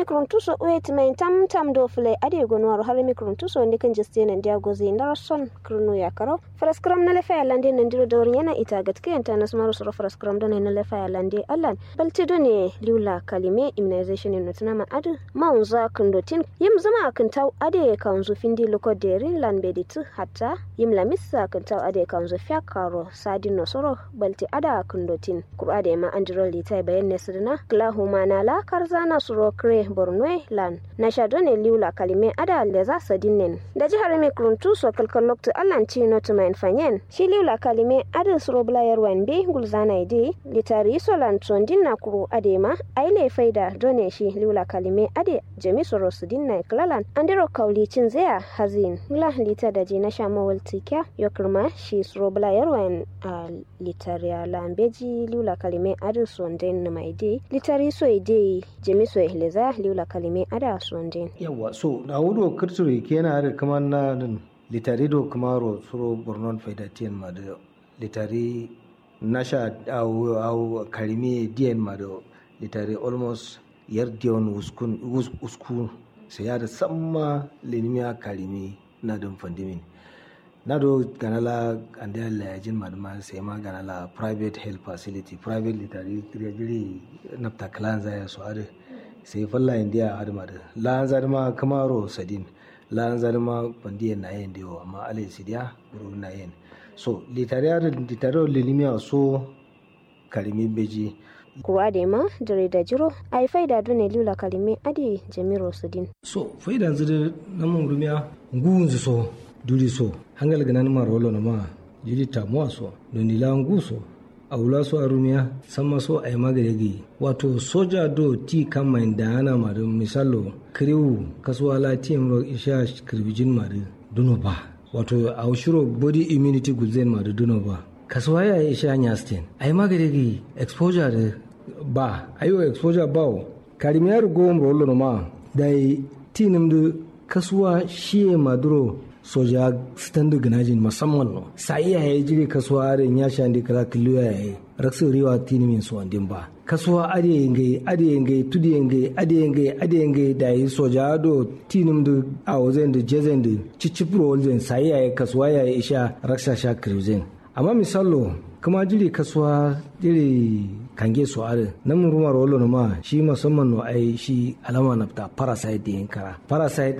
kruntuso wait main tam do fle ade gonwaro harami kruntuso ndi kan jeste nan dia gozi ndarason krunu ya karo fraskram na lefa lande nan diro dor yana ita gatke anta nasmaru soro fraskram don na lefa lande allan balti done liula kalime immunization in notuna ma adu maunza kundotin yim zama kan taw ade kan zu findi loko derin lan beditu hatta yim lamissa kan taw ade kan zu fiakaro sadin no soro balti ada kundotin qur'ade ma andiro litai bayan nesdina klahuma na la karzana suro kre borno lan na shadone liula kalime ada leza sadinen da jihar me kruntu so kalkalokto allan ci notumain fanyen shi liula kalime ada suro blayar wande gulzana ide litari so lan tondin na kuro adema aile faida done shi liula kalime ade jami suro sudinna klalan andiro kaulicin zaya hazin la lita da je na shama waltikya yokurma shi suro blayar wan litaria lambeji liula kalime ada sonden na maide litari so ide jami so leza liula kalime ada sonden yawa so na wudo kirturi kenan da kamar na litari do kamaro suro bornon faidatiyan ma da litari nasha au kalime diyan ma da litari almost yar diyon uskun sai ya da samma linimiya kalime na dun fandimin na do ganala ande la yajin madma sai ma ganala private health facility private litari giri nafta kalanza ya so are sai falla india adama da lan zarma kamaro sadin lan zarma bandiye na yin dewa amma alai sidiya buru na yin so litaro linimiya so kalimi beji kuwa da ma dare da jiro ai faida dole lula kalime ade jamiro sudin so faida zuri namun rumiya gunzu so duri so hangal ganan ma rolo na ma jiri tamuwa so don ila nguso aula so arumiya sama so ay magaregi wato soja do ti kama inda ana ma misalo kriu kaswala team ro isha kirbijin ma duno ba wato aushiro body immunity gulzen ma duno ba kaswaya isha nyasten ay magaregi exposure ba ayo exposure ba karimiyar gom rolo ma dai tinim du kaswa shiye maduro soja standard ganajin musamman no sai ya jiri kasuwa ren ya shandi kala killo ya yi raksu riwa tinimin so andin ba kasuwa ade ngai da yi soja do tinim du awozen da jezen da cicipro wolzen sai ya kasuwa ya isha raksa sha krizen amma misalo kuma jiri kasuwa jiri kange so are nan ruma rolo no ma shi musamman no ai shi alama nafta parasite din kara parasite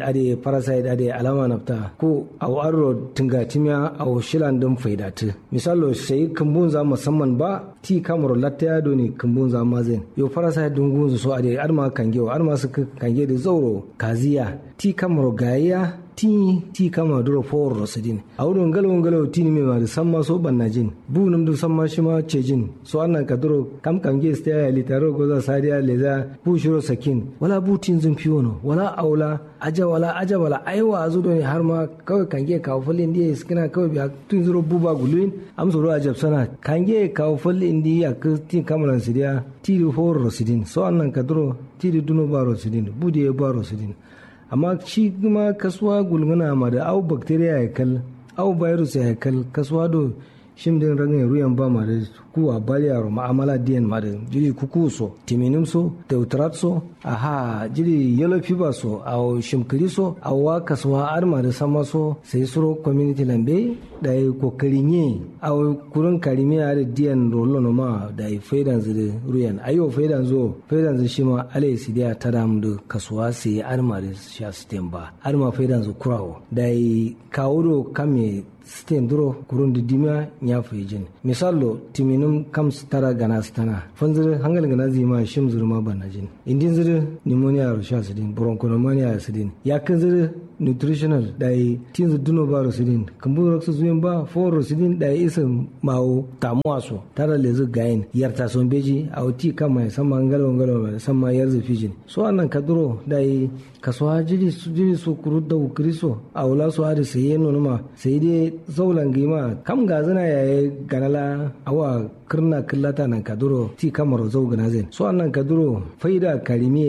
ade alama nafta ko aw arro tinga timya aw shilan dum faidatu misalo sai kumbun za musamman ba ti kamar latta do ni kumbun za mazen yo parasite dun gunzu so ade arma kange wa arma su kange da zauro kaziya ti kamar gayya ti kama duro for rosidin awudon galo tini me ma samma so bannajin bunum du samma shima cejin so annan ka duro kam kange staya litaro goza sadiya leza bu shiro sakin wala butin zun fiwono wala aula aja wala aiwa azudo ne har ma kawai kange kawo falin diye skina kawai biya tun zuro buba guluin am so ro ajab sana kange kawo falin diye akti kamalan sidiya ti for rosidin so annan ka duro ti duno ba rosidin budiye ba rosidin amma shi kuma kasuwa gulguna ma da au bacteria ya kal au virus ya kal kasuwa do shimdin rangin ruyan ba ma da kuwa baliyaro ma'amala diyan ma da jiri kuku so timinim so teutrat so aha jiri yellow fever so au shimkiri so au wa kasuwa arma da sama so sai suro community lambe da yi kokari nye au kurun karimi a da diyan rolo no ma da yi faidan ziri ruyan ayo faidan ziri shi ma alai sidiya ta damu da kasuwa sai arma da sha stem ba arma faidan ziri kurawo da yi kawo do kame stem duro kurun da dimiya ya fi jin misalo timinum kam tara gana stana fanzir hangal gana zima shim zurma banajin indin zir pneumonia ro sha sidin bronchopneumonia sidin yakin zir nutritional dai tin zir duno ba ro sidin kambu ro su zuyin ba for ro sidin dai isa mawo tamuwa so tara le zu gain yarta son beji auti kama sama ngalo sama yarzu fijin so annan kaduro dai kaswa jiri su kuru da ukriso awla so hada sai no ma sai dai zaulan gima kam gazana yayi ganala awa kirna killata nan kaduro ti kamar zau gana zen so annan kaduro faida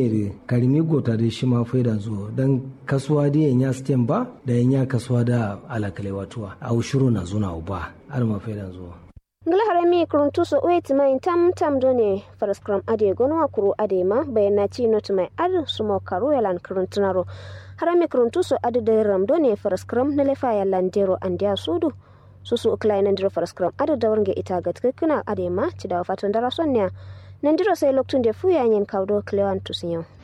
karimi gota da shi ma faida zo dan kasuwa da ya stem ba da ya kasuwa da alakale watuwa a ushuru na zuna ba har ma faida zo ngala harami kuruntu so wait mai tam done faraskram ade gonwa kuru ade ma bayana ci not mai ad sumo karo yalan kuruntunaro harami kuruntu so ade da ram done faraskram na lefa yalan dero andiya sudu susu uklainan dero faraskram ade da warnge ita gatkuna ade ma ci da fatan darason ne nan dero sai loktun da fuya yin kawdo klewan tusinyo